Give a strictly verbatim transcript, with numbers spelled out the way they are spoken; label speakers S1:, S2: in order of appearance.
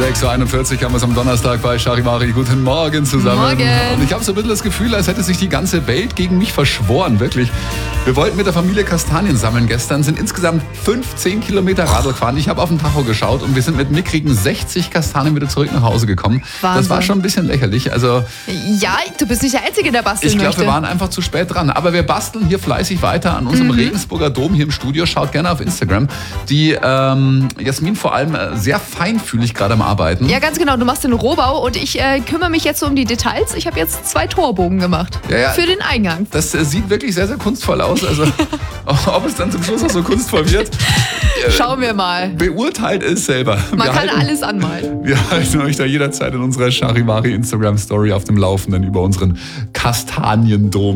S1: sechs Uhr einundvierzig haben wir es am Donnerstag bei Charivari. Guten Morgen zusammen.
S2: Morgen.
S1: Und ich habe so ein bisschen das Gefühl, als hätte sich die ganze Welt gegen mich verschworen, wirklich. Wir wollten mit der Familie Kastanien sammeln gestern, sind insgesamt fünfzehn Kilometer Radl gefahren. Ich habe auf den Tacho geschaut und wir sind mit mickrigen sechzig Kastanien wieder zurück nach Hause gekommen.
S2: Wahnsinn.
S1: Das war schon ein bisschen lächerlich. Also
S2: Ja, du bist nicht der Einzige, der basteln
S1: ich glaube,
S2: möchte.
S1: wir waren einfach zu spät dran. Aber wir basteln hier fleißig weiter an unserem mhm. Regensburger Dom hier im Studio. Schaut gerne auf Instagram. Die ähm, Jasmin vor allem äh, sehr feinfühlig gerade am Arbeiten.
S2: Ja, ganz genau. Du machst den Rohbau und ich äh, kümmere mich jetzt so um die Details. Ich habe jetzt zwei Torbogen gemacht
S1: Ja, ja.
S2: für den Eingang.
S1: Das äh, sieht wirklich sehr, sehr kunstvoll aus. Also ob es dann zum Schluss auch so kunstvoll wird, äh,
S2: Schauen wir mal.
S1: beurteilt es selber.
S2: Man
S1: wir
S2: kann
S1: halten,
S2: alles anmalen.
S1: Wir halten euch da jederzeit in unserer Charivari Instagram Story auf dem Laufenden über unseren Kastaniendom.